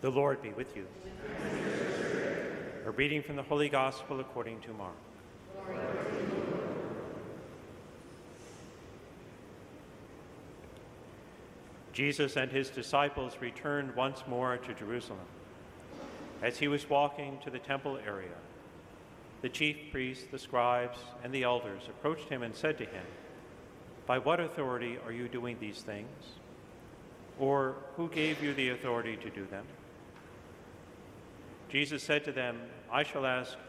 The Lord be with you. A reading from the Holy Gospel according to Mark. Jesus and his disciples returned once more to Jerusalem. As he was walking to the temple area, the chief priests, the scribes, and the elders approached him and said to him, "By what authority are you doing these things? Or who gave you the authority to do them?" Jesus said to them, "I shall ask